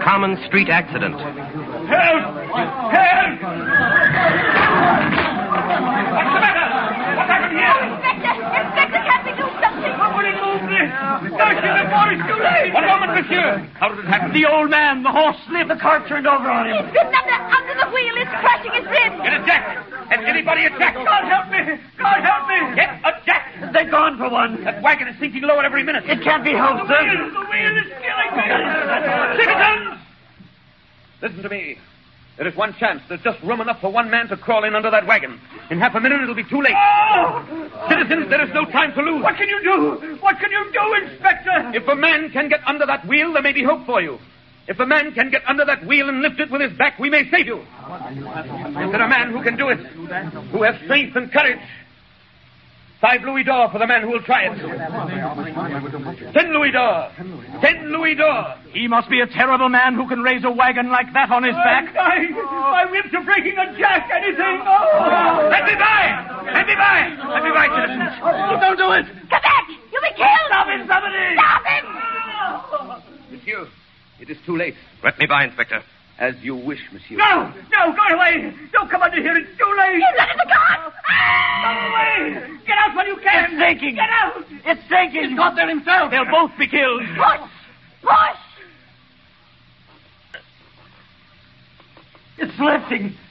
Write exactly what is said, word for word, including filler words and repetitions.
common street accident. Help! Help! What's the matter? What happened here? Inspector! Inspector, can't we do something? Somebody move this! Don't you before it's too late! One moment, monsieur! How did it happen? The old man, the horse slipped, the car turned over on him. He's bitten under, under the wheel. It's crashing his ribs. Get a jack! Has anybody a jack? God help me! God help me! Get a jack! They're gone for one. That wagon is sinking lower every minute. It can't be helped, sir. The wheel, the wheel is killing me! Citizens! Listen to me. There is one chance. There's just room enough for one man to crawl in under that wagon. In half a minute, it'll be too late. Oh! Citizens, there is no time to lose. What can you do? What can you do, Inspector? If a man can get under that wheel, there may be hope for you. If a man can get under that wheel and lift it with his back, we may save you. Is there a man who can do it? Who has strength and courage? Five louis d'or for the man who will try it. Ten louis d'or. Ten louis d'or. He must be a terrible man who can raise a wagon like that on his back. My, my ribs are breaking a jack. Anything. Oh. Let me by. Let me by. Let me by, citizens. Oh, don't do it. Come back. You'll be killed. Stop him, somebody. Stop him. Monsieur, it is too late. Let me by, Inspector. As you wish, monsieur. No! No! Go away! Don't come under here! It's too late! You let in the car! Go away! Get out when you can! It's sinking! Get out! It's sinking! He's got there himself! They'll both be killed! Push! Push! It's lifting!